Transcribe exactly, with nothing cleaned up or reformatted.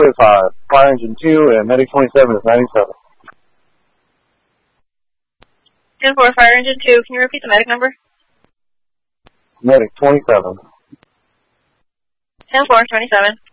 is five. Fire engine two and medic twenty-seven is ninety-seven. ten four, fire engine two. Can you repeat the medic number? Medic twenty-seven. ten four, twenty-seven.